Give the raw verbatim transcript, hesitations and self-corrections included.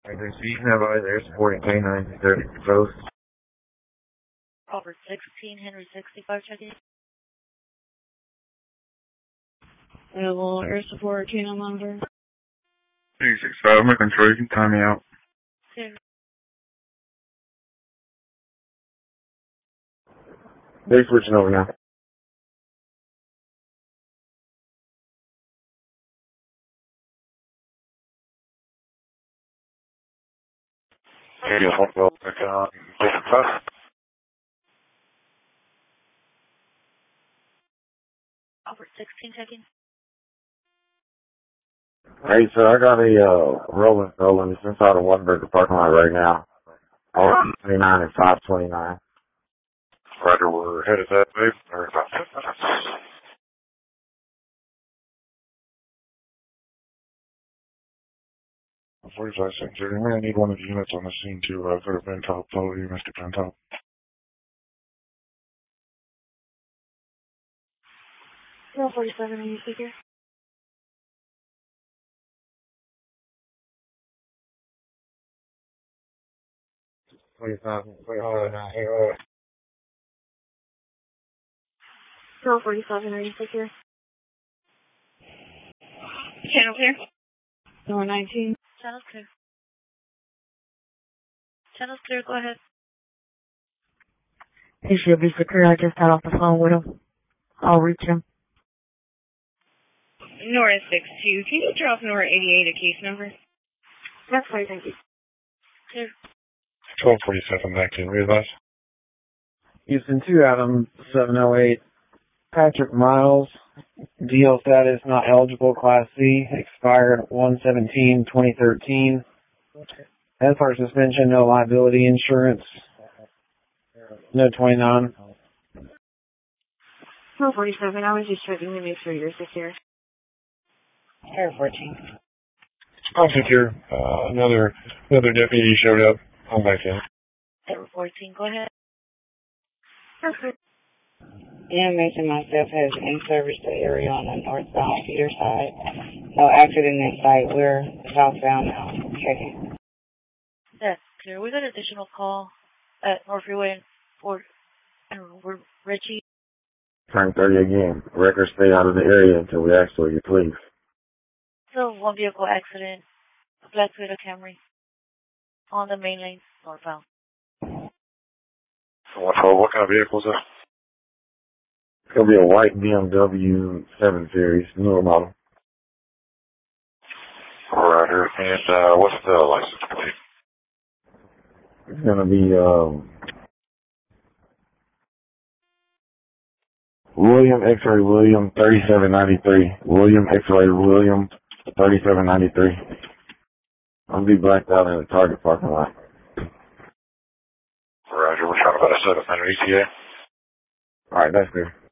There's Nearby, there's supporting K nine thirty close. Over sixteen, Henry sixty-five, check in. Available air support, K nine monitor. three six five, my control, you can time me out. Zero. They're switching over now. Radio Hopewell, back on. Over sixteen, check in. Hey, so I got a uh, rolling rolling. It's inside of Whataburger parking lot right now. Oh, twenty-nine and five twenty-nine. Roger, we're headed that way. forty-five sector. I'm going to need one of the units on the scene to uh, go to Bentop. Follow you, Mister Bentop. Zero forty-seven, are you speaker? forty-five, forty-nine, here. Zero forty-seven, are you speaker? Channel clear. Number nineteen. Channel's clear. Channel's clear, go ahead. He should be secure. I just got off the phone with him. I'll reach him. Nora six two, can you drop Nora eighty-eight a case number? That's fine, thank you. Clear. twelve forty-seven, nineteen, realize. Houston two, Adam seven oh eight. Patrick Miles, D L status not eligible, Class C, expired one seventeen twenty thirteen. As for suspension, no liability insurance, no twenty-nine. Zero forty-seven, I was just checking to make sure you're secure. Air fourteen. I'm secure. Uh, another, another deputy showed up. I'm back in. Air fourteen, go ahead. Perfect. E M H and myself has in-service the area on the northbound Peter side. No accident in sight. We're southbound now. Checking. That's clear. We got an additional call at North Freeway and Fort and we're Richie. Turn thirty again. Records stay out of the area until we ask for you, please. So one vehicle accident, a black Toyota Camry on the main lane, northbound. What, what kind of vehicle is this? It's going to be a white B M W seven series, newer model. Right here. And uh, what's the license plate? It's going to be um, William X-Ray William thirty-seven ninety-three. William X-Ray William thirty-seven ninety-three. I'll be blacked out in the Target parking lot. Roger, we're trying to set up under E T A. Alright, that's good.